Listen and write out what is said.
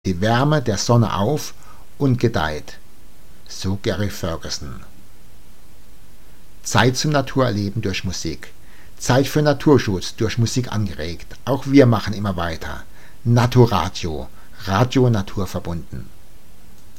die Wärme der Sonne auf und gedeiht. So Gary Ferguson. Zeit zum Naturerleben durch Musik. Zeit für Naturschutz, durch Musik angeregt. Auch wir machen immer weiter. Naturadio, Radio naturverbunden.